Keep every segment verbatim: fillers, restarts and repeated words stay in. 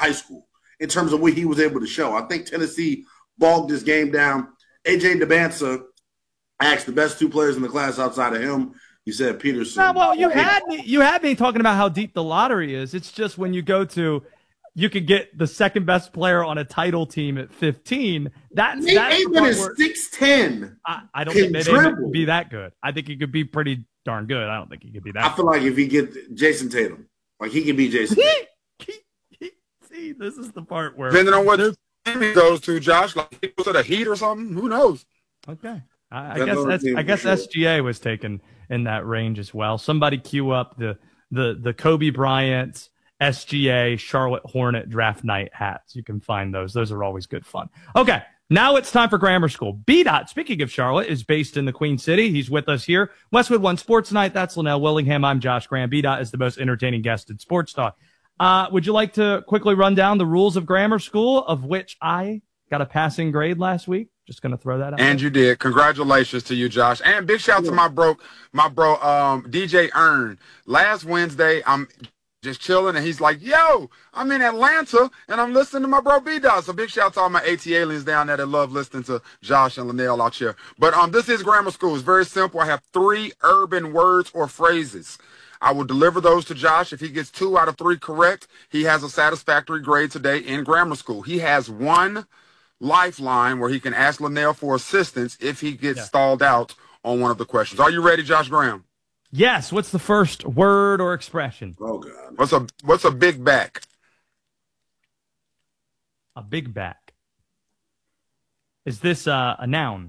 high school in terms of what he was able to show. I think Tennessee bogged this game down. A J Debansa asked the best two players in the class outside of him. He said Peterson. No, well, you had me. You had me talking about how deep the lottery is. It's just when you go to, you could get the second best player on a title team at fifteen. That's Nate that's Abel is six ten. I, I don't think Nate Abel could be that good. I think he could be pretty darn good. I don't think he could be that. I good. feel like if he get Jason Tatum, like he can be Jason. See, this is the part where depending on what he goes to, Josh, like he goes to the Heat or something. Who knows? Okay, I, I guess that's I guess sure. S G A was taken in that range as well. Somebody queue up the the the Kobe Bryant S G A Charlotte Hornet draft night hats. You can find those. Those are always good fun. Okay, now it's time for Grammar School. B-Dot, speaking of Charlotte, is based in the Queen City. He's with us here. Westwood One Sports Night. That's Linnell Willingham. I'm Josh Graham. B-Dot is the most entertaining guest in sports talk. Uh, would you like to quickly run down the rules of Grammar School, of which I got a passing grade last week? Just going to throw that out. And there. You did. Congratulations to you, Josh. And big shout out to my bro, my bro, um, D J Earn. Last Wednesday, I'm just chilling, and he's like, yo, I'm in Atlanta, and I'm listening to my bro B-Dot. So big shout out to all my AT aliens down there that love listening to Josh and Linnell out here. But um, this is Grammar School. It's very simple. I have three urban words or phrases. I will deliver those to Josh. If he gets two out of three correct, he has a satisfactory grade today in Grammar School. He has one lifeline where he can ask Linnell for assistance if he gets yeah. stalled out on one of the questions. Are you ready, Josh Graham? Yes. What's the first word or expression? Oh, God. What's a what's a big back? A big back. Is this uh, a noun?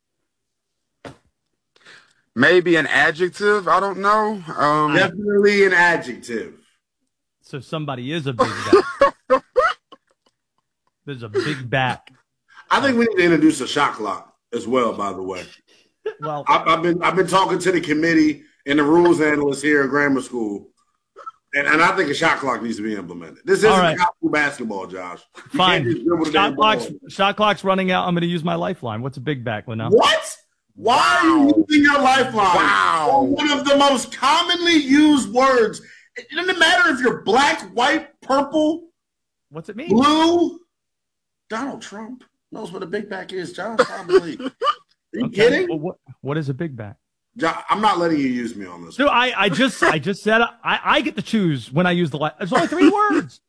Maybe an adjective. I don't know. Um, Definitely an adjective. So somebody is a big back. There's a big back. I think we need to introduce a shot clock as well, by the way. Well, I, I've been I've been talking to the committee and the rules analysts here at Grammar School, and, and I think a shot clock needs to be implemented. This isn't right. high school basketball, Josh. You Fine. Shot clock's, shot clock's running out. I'm going to use my lifeline. What's a big back, Linnell? What? Why wow. are you using your lifeline? Wow. One of the most commonly used words. It doesn't matter if you're black, white, purple. What's it mean? Blue. Donald Trump knows what a big back is, Josh. I believe. Are you okay. kidding? Well, what, what is a big back? Josh, I'm not letting you use me on this. So I, I just I just said I, I get to choose when I use the light. There's only three words.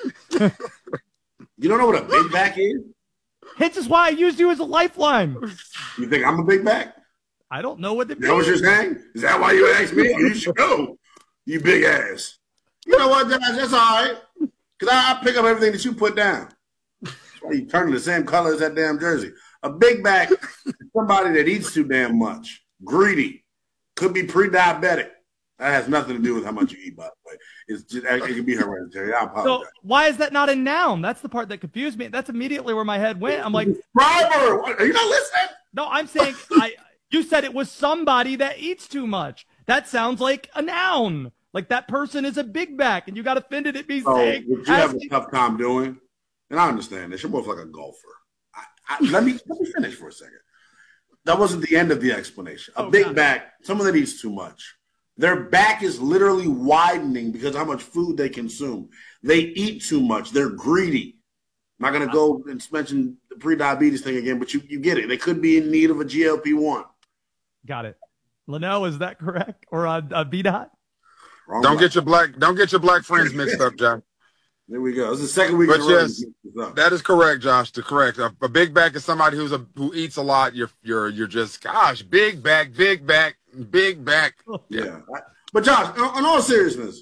You don't know what a big back is? Hence is why I used you as a lifeline. You think I'm a big back? I don't know what it means. Is that what you're saying? Is that why you asked me? You should go. You big ass. You know what, Josh? That's all right. Because I, I pick up everything that you put down. That's why you turning the same color as that damn jersey. A big back is somebody that eats too damn much. Greedy. Could be pre-diabetic. That has nothing to do with how much you eat, by the way. It's just, it could be hereditary. I apologize. So why is that not a noun? That's the part that confused me. That's immediately where my head went. I'm like, Driver, are you not listening? No, I'm saying I. You said it was somebody that eats too much. That sounds like a noun. Like that person is a big back, and you got offended at me so, saying. What you have a tough time doing, and I understand this. You're both like a golfer. I, I, let me let me finish for a second. That wasn't the end of the explanation. A oh, big God. back, someone that eats too much. Their back is literally widening because of how much food they consume. They eat too much. They're greedy. I'm not going to go and mention the pre-diabetes thing again, but you, you get it. They could be in need of a G L P one. Got it. Linnell, is that correct? Or a, a B-Dot? Wrong don't black. get your black don't get your black friends mixed up, John. There we go. It's the second week. But yes, that is correct, Josh. The correct. A, a big back is somebody who's a who eats a lot. You're you're you're just gosh, big back, big back, big back. Yeah. yeah. But Josh, in all seriousness,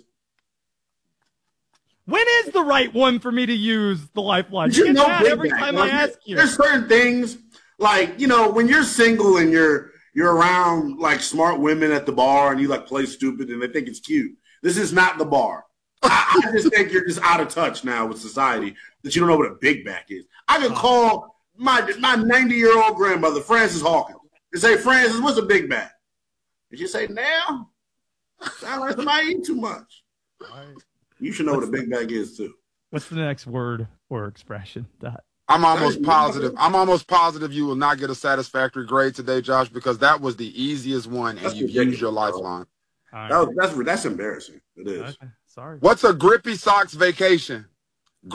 when is the right one for me to use the lifeline? You, you know, every back. time like, I ask you. There's certain things like you know when you're single and you're you're around like smart women at the bar and you like play stupid and they think it's cute. This is not the bar. I, I just think you're just out of touch now with society that you don't know what a big back is. I can call my my ninety-year-old grandmother, Frances Hawkins, and say, Frances, what's a big back? And she say, now, sound like somebody eat too much. Right. You should know what's what a big the, back is, too. What's the next word or expression? Dot. I'm almost positive. I'm almost positive you will not get a satisfactory grade today, Josh, because that was the easiest one, and you used your lifeline. Right. That was, that's that's embarrassing. It is. Okay. Sorry. What's a grippy socks vacation?